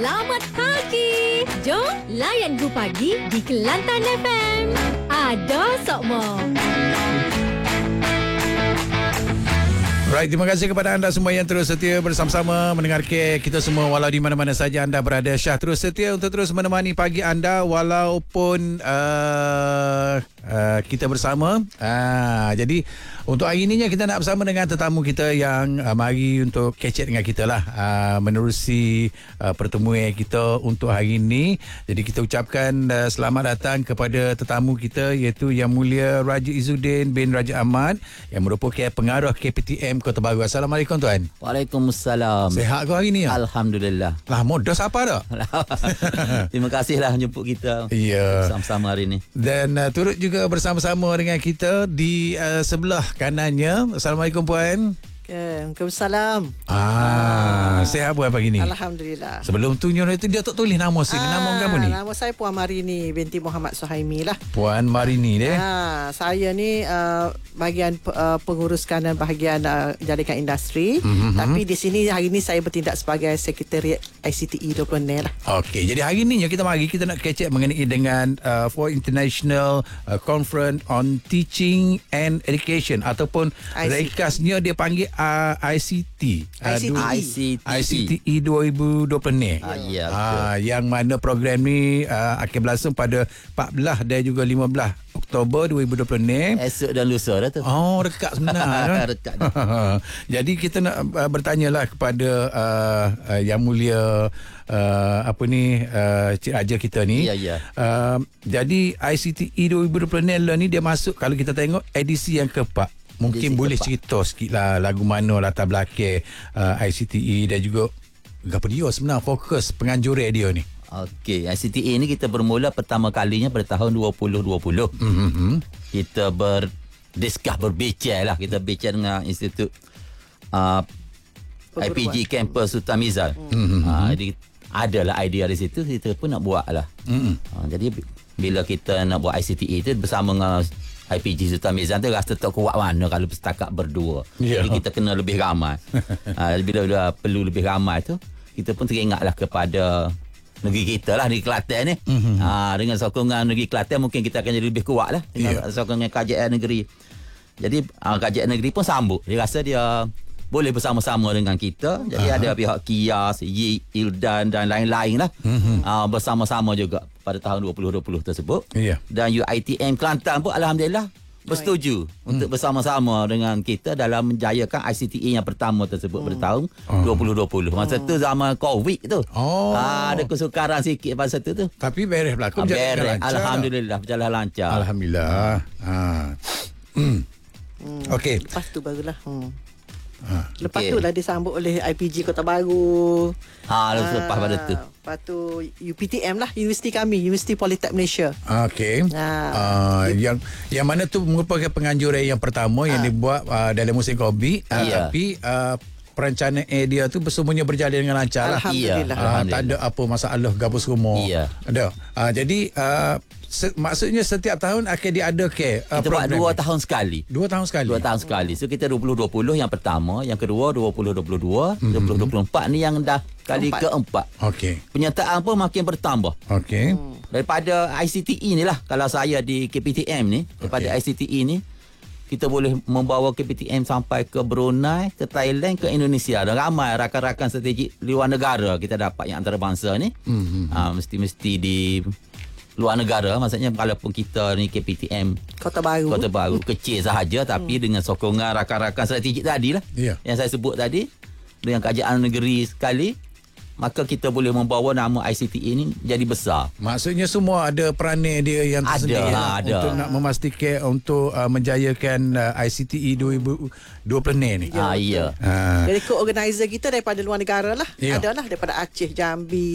Selamat pagi. Jom layan Go Pagi di Kelantan FM. Ada Sokmo. Right, terima kasih kepada anda semua yang terus setia bersama-sama mendengar kita semua walau di mana-mana saja anda berada. Syah terus setia untuk terus menemani pagi anda walaupun kita bersama. Jadi untuk hari ini kita nak bersama dengan tetamu kita yang mari untuk catch up dengan kita lah, menerusi pertemuan kita untuk hari ini. Jadi kita ucapkan selamat datang kepada tetamu kita iaitu Yang Mulia Raja Izzuddin bin Raja Ahmad yang merupakan pengarah KPTM Kota Baru. Assalamualaikum tuan. Waalaikumsalam. Sihat ke hari ni? Alhamdulillah. Lah modus apa dah? Terima kasihlah menjemput kita. Ya. Sama-sama hari ni. Dan turut juga bersama-sama dengan kita di sebelah kanannya. Assalamualaikum puan. Waalaikumsalam. Sihat puan pagi ni? Alhamdulillah. Sebelum tu nyonya itu dia tak tulis nama sini. Nama kamu ni? Nama saya Puan Marini binti Muhammad Suhaimi lah. Puan Marini deh. Saya ni bahagian pengurus kanan bahagian jalikan industri. Tapi di sini hari ni saya bertindak sebagai sekretariat ICTE 20 lah. Okey, jadi hari ni kita nak catch up mengenai dengan for International Conference on Teaching and Education ataupun rekasnya dia panggil ICT. ICTE 2020 ni. Ya, yang mana program ni akan berlangsung pada 14 dan juga 15 Oktober 2020 ni. Esok dan lusa dah tu. Oh, dekat sebenarnya. Dekat. Jadi kita nak bertanyalah kepada Yang Mulia Cik Raja kita ni. Ya. Jadi ICTE 2020 ni dia masuk, kalau kita tengok edisi yang keempat. Mungkin boleh cerita sikit lah lagu mana latar belakang ICTE dan juga apa dia sebenarnya fokus penganjuran dia ni. Okey, ICTE ni kita bermula pertama kalinya pada tahun 2020. Kita berbicara lah. Kita bicara dengan Institut IPG Campus Sultan Mizal. Jadi adalah idea di situ, kita pun nak buat lah. Jadi bila kita nak buat ICTE tu bersama dengan IPG Sultan Mizan tu rasa tak kuat mana kalau setakat berdua. Jadi kita kena lebih ramai. Bila perlu lebih ramai tu, kita pun teringatlah kepada negeri kita lah, negeri Kelantan ni. Dengan sokongan negeri Kelantan mungkin kita akan jadi lebih kuat lah dengan sokongan KJN negeri. Jadi KJN negeri pun sambut. Dia rasa dia boleh bersama-sama dengan kita. Jadi ada pihak KIAS, ILDAN dan lain-lain lah. Bersama-sama juga pada tahun 2020 tersebut. Dan UiTM Kelantan pun alhamdulillah bersetuju untuk bersama-sama dengan kita dalam menjayakan ICTE yang pertama tersebut pada tahun 2020. Masa tu zaman COVID tu. Ada kesukaran sikit pada tu. Tapi beres berlaku. Beres. Alhamdulillah berjalan lancar. Alhamdulillah. Okey. Lepas tu barulah. Lepas tu lah disambut oleh IPG Kota Baru. Lepas pada tu. Lepas tu UPTM lah, universiti kami, Universiti Politeknik Malaysia. Okey. Yang mana tu merupakan penganjuran yang pertama yang dibuat dalam musim COVID. Tapi perancanaan dia tu semuanya berjalan dengan lancar lah. Alhamdulillah. Tak ada apa masalah gabus rumah. Ada. Jadi maksudnya setiap tahun akan diadakan kita buat 2 tahun sekali. 2 tahun sekali. 2 tahun sekali. So kita 2020 yang pertama, yang kedua 2022, 2024 ni yang dah kali keempat. Okey. Penyertaan pun makin bertambah. Okey. Daripada ICTE ni lah, kalau saya di KPTM ni, daripada ICTE ni kita boleh membawa KPTM sampai ke Brunei, ke Thailand, ke Indonesia. Dan ramai rakan-rakan strategik luar negara kita dapat yang antarabangsa ni. Mesti di luar negara, maksudnya walaupun kita ni KPTM Kota Baru kecil sahaja, tapi dengan sokongan rakan-rakan strategik tadi lah yang saya sebut tadi, dengan kerajaan negeri sekali, maka kita boleh membawa nama ICTE ini jadi besar. Maksudnya semua ada peranan dia yang tersendiri ada. Untuk nak memastikan untuk menjayakan ICTE 2020 ni. Ya. Jadi co-organizer kita daripada luar negara lah. Adalah daripada Aceh, Jambi,